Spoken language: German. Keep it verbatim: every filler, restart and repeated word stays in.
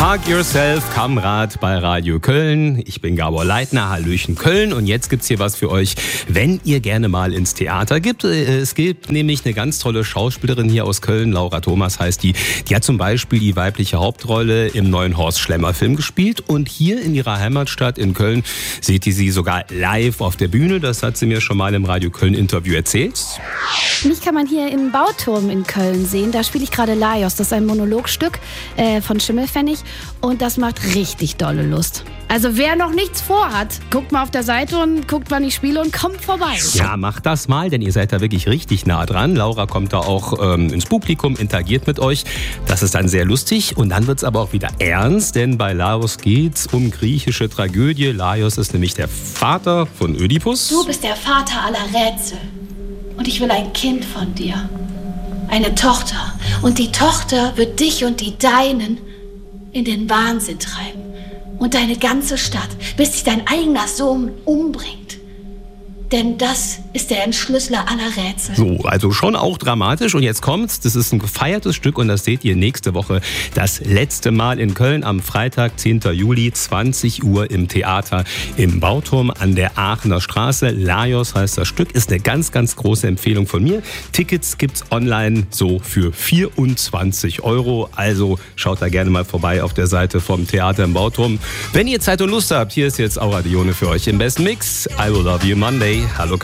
Hug Yourself, Kamerad bei Radio Köln. Ich bin Gabor Leitner, Hallöchen Köln. Und jetzt gibt's hier was für euch, wenn ihr gerne mal ins Theater geht. Es gibt nämlich eine ganz tolle Schauspielerin hier aus Köln, Laura Thomas heißt die. Die hat zum Beispiel die weibliche Hauptrolle im neuen Horst Schlemmer-Film gespielt. Und hier in ihrer Heimatstadt in Köln seht ihr sie sogar live auf der Bühne. Das hat sie mir schon mal im Radio Köln-Interview erzählt. Mich kann man hier im Bauturm in Köln sehen. Da spiele ich gerade Laios. Das ist ein Monologstück äh, von Schimmelpfennig. Und das macht richtig dolle Lust. Also wer noch nichts vorhat, guckt mal auf der Seite und guckt, wann ich spiele und kommt vorbei. Ja, macht das mal, denn ihr seid da wirklich richtig nah dran. Laura kommt da auch ähm, ins Publikum, interagiert mit euch. Das ist dann sehr lustig. Und dann wird's aber auch wieder ernst, denn bei Laios geht's um griechische Tragödie. Laios ist nämlich der Vater von Ödipus. Du bist der Vater aller Rätsel. Und ich will ein Kind von dir. Eine Tochter. Und die Tochter wird dich und die Deinen in den Wahnsinn treiben. Und deine ganze Stadt, bis sich dein eigener Sohn umbringt. Denn das ist der Entschlüsseler aller Rätsel. So, also schon auch dramatisch. Und jetzt kommt's, das ist ein gefeiertes Stück und das seht ihr nächste Woche das letzte Mal in Köln am Freitag, zehnten Juli, zwanzig Uhr im Theater im Bauturm an der Aachener Straße. Laios heißt das Stück, ist eine ganz, ganz große Empfehlung von mir. Tickets gibt's online so für vierundzwanzig Euro. Also schaut da gerne mal vorbei auf der Seite vom Theater im Bauturm. Wenn ihr Zeit und Lust habt, hier ist jetzt Aura Dione für euch im besten Mix. I Will Love You Monday. Hallo